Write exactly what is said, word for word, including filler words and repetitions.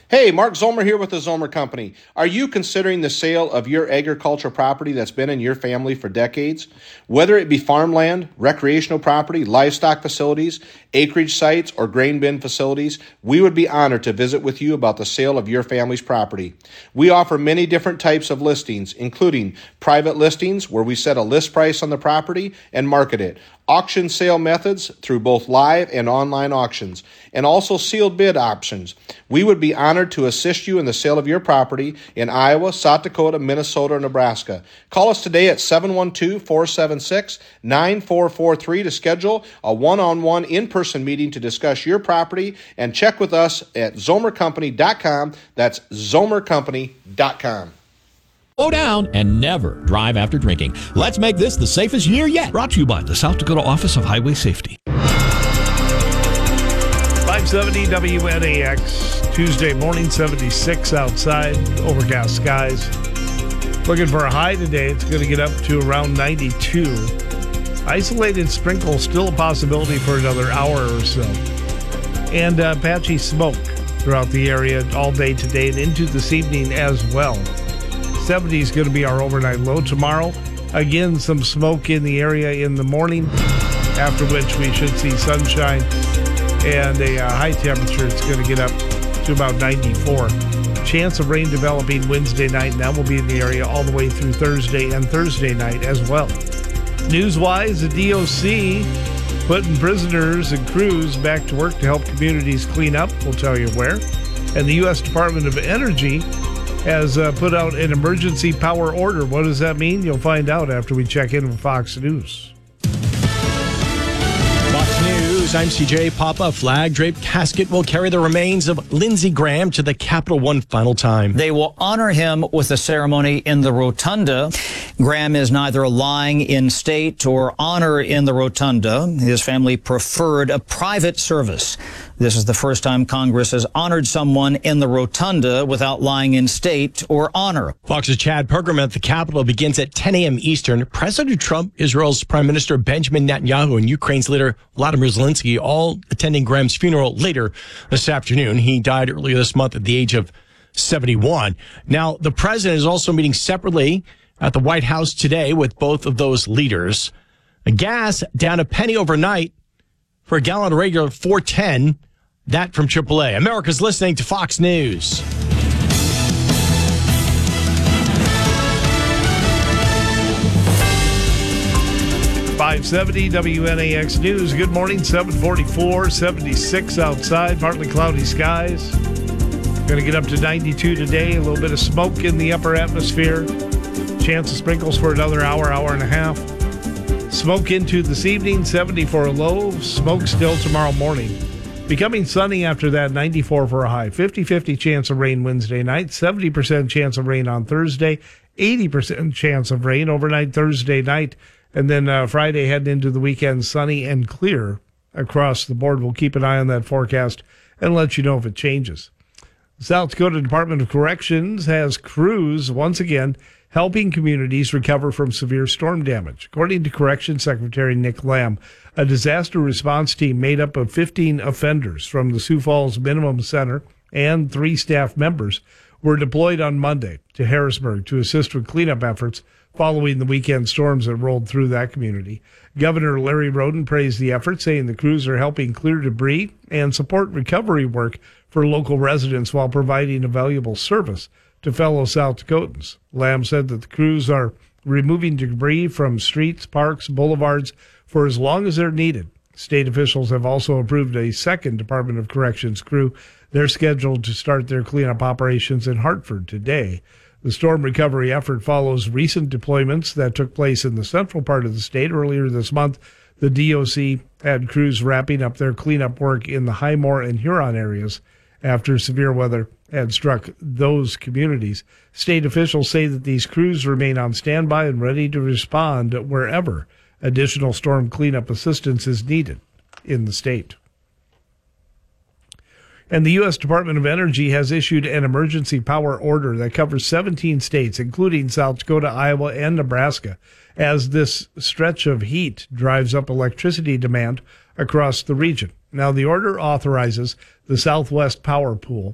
Hey, Mark Zomer here with the Zomer Company. Are you considering the sale of your agricultural property that's been in your family for decades? Whether it be farmland, recreational property, livestock facilities, acreage sites, or grain bin facilities, we would be honored to visit with you about the sale of your family's property. We offer many different types of listings, including private listings where we set a list price on the property and market it, auction sale methods through both live and online auctions, and also sealed bid options. We would be honored to assist you in the sale of your property in Iowa, South Dakota, Minnesota, or Nebraska. Call us today at seven one two, four seven six, nine four four three to schedule a one-on-one in-person meeting to discuss your property, and check with us at zomer company dot com. That's zomer company dot com. Slow down and never drive after drinking. Let's make this the safest year yet. Brought to you by the South Dakota Office of Highway Safety. five seventy W N A X, Tuesday morning, seventy-six outside, overcast skies. Looking for a high today. It's going to get up to around ninety-two. Isolated sprinkles still a possibility for another hour or so. And uh, patchy smoke throughout the area all day today and into this evening as well. seventy is going to be our overnight low tomorrow. Again, some smoke in the area in the morning, after which we should see sunshine and a uh, high temperature. It's going to get up to about ninety-four. Chance of rain developing Wednesday night, and that will be in the area all the way through Thursday and Thursday night as well. News-wise, the D O C putting prisoners and crews back to work to help communities clean up. We'll tell you where. And the U S Department of Energy has uh, put out an emergency power order. What does that mean? You'll find out after we check in with Fox News. Fox News, I'm C J Papa. Flag-draped casket will carry the remains of Lindsey Graham to the Capitol one final time. They will honor him with a ceremony in the Rotunda. Graham is neither lying in state or honor in the Rotunda. His family preferred a private service. This is the first time Congress has honored someone in the Rotunda without lying in state or honor. Fox's Chad Pergram at the Capitol begins at ten a.m. Eastern. President Trump, Israel's Prime Minister Benjamin Netanyahu, and Ukraine's leader Vladimir Zelensky all attending Graham's funeral later this afternoon. He died earlier this month at the age of seventy-one. Now, the president is also meeting separately at the White House today with both of those leaders. Gas down a penny overnight for a gallon of regular four ten. That from triple A. America's listening to Fox News. five seventy W N A X News. Good morning, seven forty-four, seventy-six outside, partly cloudy skies. Going to get up to ninety-two today. A little bit of smoke in the upper atmosphere. Chance of sprinkles for another hour, hour and a half. Smoke into this evening, seventy for a low. Smoke still tomorrow morning. Becoming sunny after that, ninety-four for a high. fifty-fifty chance of rain Wednesday night. seventy percent chance of rain on Thursday. eighty percent chance of rain overnight Thursday night. And then uh, Friday heading into the weekend, sunny and clear across the board. We'll keep an eye on that forecast and let you know if it changes. South Dakota Department of Corrections has crews once again helping communities recover from severe storm damage. According to Corrections Secretary Nick Lamb, a disaster response team made up of fifteen offenders from the Sioux Falls Minimum Center and three staff members were deployed on Monday to Harrisburg to assist with cleanup efforts following the weekend storms that rolled through that community. Governor Larry Roden praised the effort, saying the crews are helping clear debris and support recovery work for local residents while providing a valuable service to fellow South Dakotans. Lamb said that the crews are removing debris from streets, parks, boulevards for as long as they're needed. State officials have also approved a second Department of Corrections crew. They're scheduled to start their cleanup operations in Hartford today. The storm recovery effort follows recent deployments that took place in the central part of the state earlier this month. The D O C had crews wrapping up their cleanup work in the Highmore and Huron areas after severe weather had struck those communities. State officials say that these crews remain on standby and ready to respond wherever additional storm cleanup assistance is needed in the state. And the U S Department of Energy has issued an emergency power order that covers seventeen states, including South Dakota, Iowa, and Nebraska, as this stretch of heat drives up electricity demand across the region. Now, the order authorizes the Southwest Power Pool